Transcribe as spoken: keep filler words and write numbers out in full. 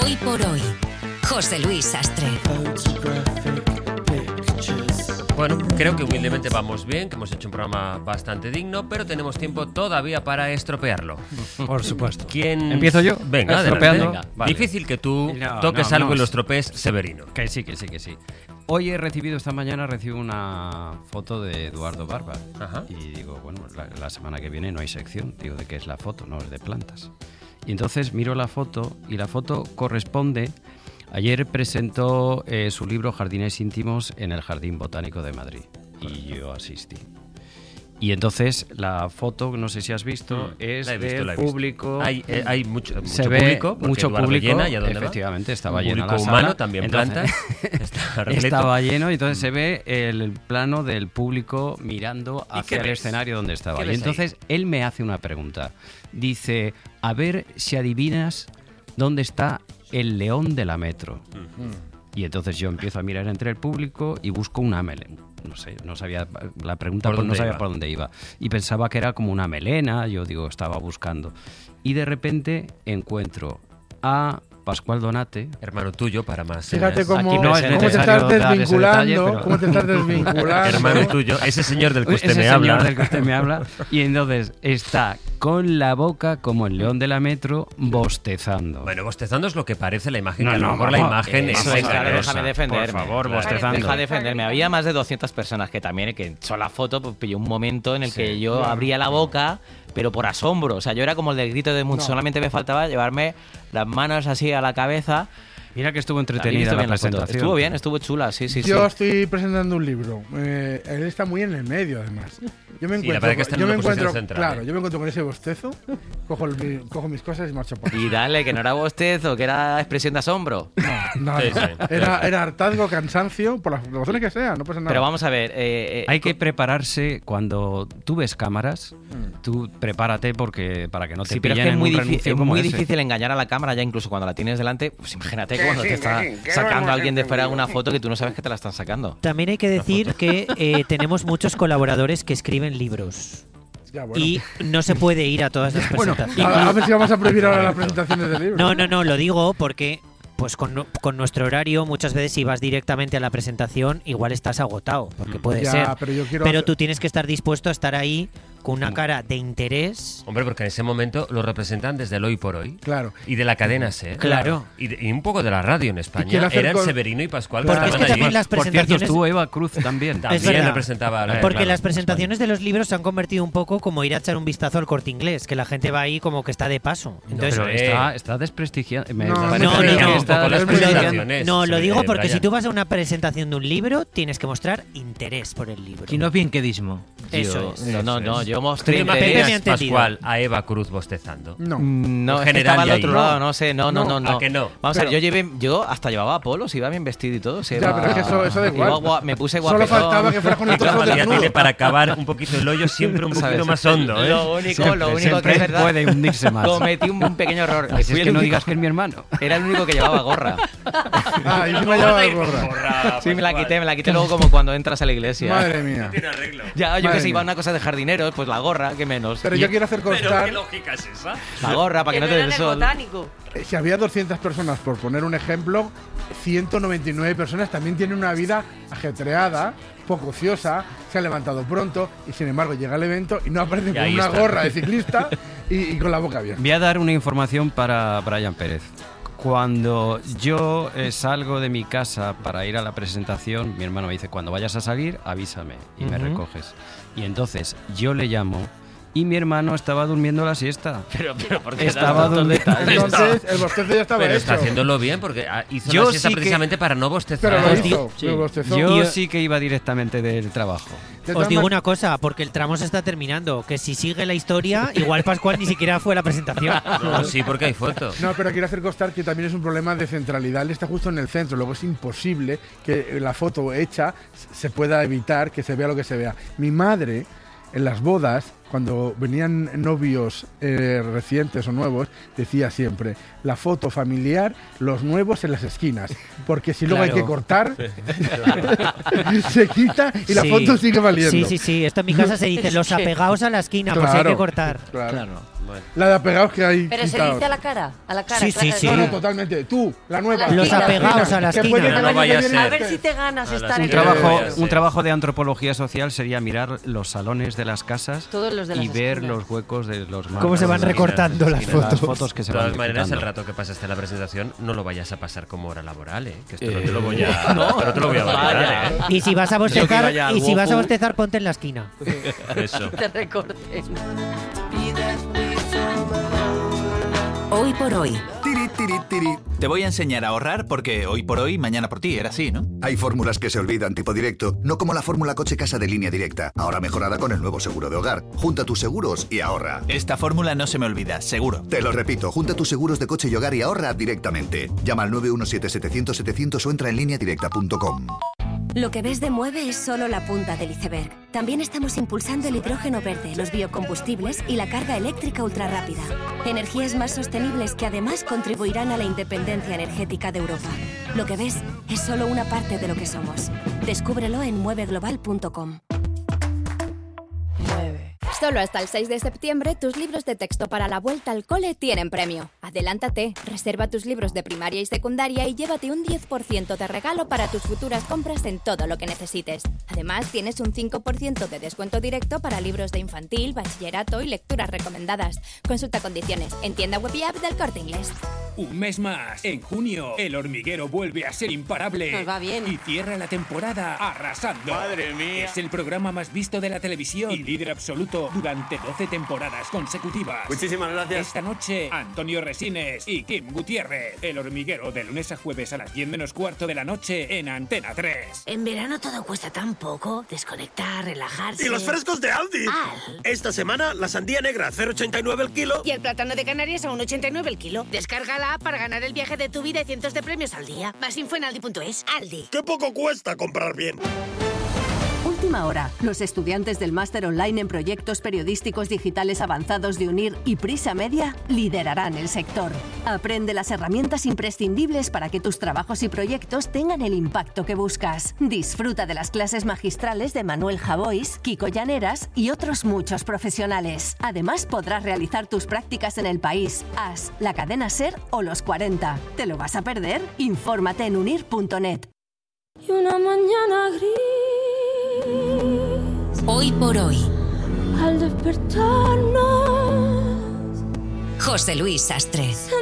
Hoy por hoy, José Luis Sastre. Bueno, creo que humildemente vamos bien, que hemos hecho un programa bastante digno, pero tenemos tiempo todavía para estropearlo. Por supuesto. ¿Quién? ¿Empiezo yo? Venga, Estropeando. venga. Vale. Difícil que tú No, toques no, algo no. y lo estropees, Severino. Que sí, que sí, que sí. Hoy he recibido, esta mañana recibo una foto de Eduardo Barba. Ajá. Y digo, bueno, la, la semana que viene no hay sección. Digo, ¿de qué es la foto? No, es de plantas. Y entonces miro la foto y la foto corresponde... Ayer presentó eh, su libro Jardines íntimos en el Jardín Botánico de Madrid. Y yo asistí. Y entonces la foto, no sé si has visto, Mm, es la he visto, del la he visto. público. Hay, eh, hay mucho, mucho Se ve público, porque mucho Eduardo público, llena, ¿y a dónde va? efectivamente, estaba Un llena público la humano, sala. también Entonces, planta. Está repleto. estaba lleno y entonces se ve el plano del público mirando ¿Y qué hacia el ves? escenario donde estaba. ¿Qué Y ves entonces él me hace una pregunta. Dice, a ver si adivinas dónde está el león de la metro. Mm. Y entonces yo empiezo a mirar entre el público y busco una melena. No sé, no sabía la pregunta, ¿Por pues no dónde sabía iba? por dónde iba. Y pensaba que era como una melena, yo digo, estaba buscando. Y de repente encuentro a Pascual Donate. Hermano tuyo, para más. Fíjate señas. cómo, Aquí no es cómo te necesario estás dar ese desvinculando, detalle, pero- cómo te estás desvinculando. Hermano tuyo, ese señor del que usted Ese me señor habla. del que usted me habla. Y entonces está con la boca como el león de la metro bostezando. Bueno, bostezando es lo que parece la imagen, No, que a lo no, mejor la vamos, imagen eh, es eso es, claro, engañosa. déjame defenderme. Por favor, Claro, bostezando. Deja defenderme. Había más de doscientas personas que también, que echó la foto, pues pilló un momento en el que yo abría la boca, pero por asombro. O sea, yo era como el del grito de mundo. No. Solamente me faltaba llevarme las manos así a la cabeza. Mira que estuvo Había entretenida visto la bien la foto. presentación. Estuvo bien, estuvo chula, sí, sí, Yo sí. estoy presentando un libro. Eh, él está muy en el medio, además. Yo me Sí, la encuentro, verdad que está en yo me una posición encuentro, central, claro, ¿eh? yo me encuentro con ese bostezo, cojo, el- cojo mis cosas y marcho por ahí. Y dale, que no era bostezo, que era expresión de asombro. No, Sí, no. sí. Era, era hartazgo, cansancio, por las razones que sean, no pasa nada. Pero vamos a ver. eh, eh, Hay que prepararse cuando tú ves cámaras, tú prepárate porque para que no te Sí, pero es pillen que es en muy, un difi- renuncio es como muy ese. difícil engañar a la cámara ya incluso cuando la tienes delante. Pues imagínate cuando te está sacando alguien de fuera una foto que tú no sabes que te la están sacando. También hay que decir que eh, tenemos muchos colaboradores que escriben libros Ya, bueno. y no se puede ir a todas las Bueno, presentaciones. a, a ver si vamos a prohibir ahora las presentaciones del libro. No, no, no, lo digo porque pues con, nu- con nuestro horario muchas veces si vas directamente a la presentación igual estás agotado, porque puede Ya, ser. pero yo quiero Pero hacer- tú tienes que estar dispuesto a estar ahí con una cara de interés. Hombre, porque en ese momento lo representan desde el Hoy por Hoy. Claro. Y de la cadena SER. Claro. Y, de- y un poco de la radio en quiero España. hacer Eran con- Severino y Pascual. Porque que es que estaban también allí. las Por cierto, presentaciones estuvo Eva Cruz también. También verdad. representaba. la- Porque claro, las presentaciones de los libros se han convertido un poco como ir a echar un vistazo al Corte Inglés, que la gente va ahí como que está de paso. Entonces, Pero eh. está, está desprestigiando. Me No, parece no, que no, no. está Un poco las desprestigiando. presentaciones. no, lo Sí, digo eh, porque Brian. si tú vas a una presentación de un libro, tienes que mostrar interés por el libro. Y no bienquedismo. Eso Yo- es. No, no, no, yo ¿Tú mostré te Pepe me ha interés. imaginas, entendido. Pascual, a Eva Cruz bostezando? No. No, En es que general estaba al ya otro ahí. lado, no sé, no, no, no. ¿A no. que no? Vamos a ver, Pero- yo llevé, yo hasta llevaba polos, iba bien vestido y todo. se Ya, iba- pero es que eso- eso da igual. iba gua- me puse Solo guapetón. faltaba que fuera con Y el claro, trozo María desnudo. tiene para acabar un poquito el hoyo siempre un poquito ¿Sabes? más hondo, ¿eh? Lo único, Siempre, lo único siempre que es verdad. puede hundirse más. Cometí un, un pequeño error. Así Fui es el que no único- digas que es mi hermano. Era el único que llevaba gorra. Ah, y encima llevaba la gorra. Sí, me la quité, me la quité luego como cuando entras a la iglesia. Madre mía. Ya, yo Madre que sé, iba mía. una cosa de jardineros, pues la gorra, que menos. Pero Y- yo quiero hacer constar, lógica es esa? La gorra, para que no te dé el sol. eh, si había doscientas personas, por poner un ejemplo, ciento noventa y nueve personas también tienen una vida ajetreada, poco ociosa, se han levantado pronto y sin embargo llega el evento y no aparecen Y con ahí una está. gorra de ciclista y, y con la boca abierta. Voy a dar una información para Brian Pérez. Cuando yo eh, salgo de mi casa para ir a la presentación, mi hermano me dice, cuando vayas a salir, avísame y me Ujú. recoges. Y entonces yo le llamo y mi hermano estaba durmiendo la siesta. Pero, pero, ¿por qué Estaba das tantos donde- detalles? Entonces el bostezo ya estaba Pero hecho. está haciéndolo bien porque ah, hizo Yo la siesta sí que- precisamente para no bostezar. Pero lo Os hizo, digo- lo bostezó. Yo Yo- sí que iba directamente del trabajo. De Os todas digo man- una cosa, porque el tramo se está terminando, que si sigue la historia, igual Pascual ni siquiera fue a la presentación. No, sí, porque hay fotos. No, pero quiero hacer constar que también es un problema de centralidad. Él está justo en el centro, luego es imposible que la foto hecha se pueda evitar que se vea lo que se vea. Mi madre, en las bodas, cuando venían novios eh, recientes o nuevos, decía siempre, la foto familiar, los nuevos en las esquinas, porque si luego hay Claro. que cortar, se quita y la Sí. foto sigue valiendo. Sí, sí, sí. Esto en mi casa se dice, los apegados a la esquina, por si hay Claro. que cortar. Claro. Claro. Bueno. La de apegados que hay. Pero quitados. se dice a la cara, a la cara. Sí, sí, sí. No, no, totalmente. Tú, la nueva. Los La apegados a la que esquina. puede que Pero no el año vaya que a viene ser. A ver si te ganas A la estar Un en siguiente el... trabajo, voy a un ser. trabajo de antropología social sería mirar los salones de las casas Todos los de las y ver esquinas. los huecos de los ¿Cómo marcos, se van de las recortando esquinas, las esquinas. fotos? Las fotos que se De van todas maneras, el quitando. rato que pasaste en la presentación no lo vayas a pasar como hora laboral, ¿eh? Que esto no Eh, te lo voy a, no te lo voy a valorar, ¿eh? Y si vas a Yo que bostezar, vaya al y si vas a Wopu. bostezar, ponte en la esquina. Eso. Te recorten. Hoy por hoy. Tiri, tiri, tiri. Te voy a enseñar a ahorrar porque hoy por hoy, mañana por ti. Era así, ¿no? Hay fórmulas que se olvidan tipo directo, no como la fórmula coche casa de Línea Directa, ahora mejorada con el nuevo seguro de hogar. Junta tus seguros y ahorra. Esta fórmula no se me olvida, seguro. Te lo repito, junta tus seguros de coche y hogar y ahorra directamente. Llama al nueve uno siete, setecientos, setecientos o entra en línea directa punto com. Lo que ves de Mueve es solo la punta del iceberg. También estamos impulsando el hidrógeno verde, los biocombustibles y la carga eléctrica ultrarrápida. Energías más sostenibles que además contribuirán a la independencia energética de Europa. Lo que ves es solo una parte de lo que somos. Descúbrelo en mueve global punto com. Solo hasta el seis de septiembre, tus libros de texto para la vuelta al cole tienen premio. Adelántate, reserva tus libros de primaria y secundaria y llévate un diez por ciento de regalo para tus futuras compras en todo lo que necesites. Además, tienes un cinco por ciento de descuento directo para libros de infantil, bachillerato y lecturas recomendadas. Consulta condiciones en tienda web y app del Corte Inglés. Un mes más. En junio, El Hormiguero vuelve a ser imparable. Nos va bien. Y cierra la temporada arrasando. ¡Madre mía! Es el programa más visto de la televisión y líder absoluto durante doce temporadas consecutivas. Muchísimas gracias. Esta noche, Antonio Resines y Kim Gutiérrez. El Hormiguero, de lunes a jueves a las diez menos cuarto de la noche en Antena tres. En verano todo cuesta tan poco. Desconectar, relajarse. ¡Y los frescos de Aldi! Al. Esta semana, la sandía negra cero coma ochenta y nueve el kilo. Y el plátano de Canarias a uno coma ochenta y nueve el kilo. Descarga la app para ganar el viaje de tu vida y cientos de premios al día. Más info en aldi punto es. Aldi. ¡Qué poco cuesta comprar bien! Última hora. Los estudiantes del máster online en proyectos periodísticos digitales avanzados de UNIR y Prisa Media liderarán el sector. Aprende las herramientas imprescindibles para que tus trabajos y proyectos tengan el impacto que buscas. Disfruta de las clases magistrales de Manuel Javois, Kiko Llaneras y otros muchos profesionales. Además, podrás realizar tus prácticas en el país, A S, la cadena SER o Los cuarenta. ¿Te lo vas a perder? Infórmate en unir punto net. Y una mañana gris. Hoy por hoy. Al despertarnos, José Luis Sastre. se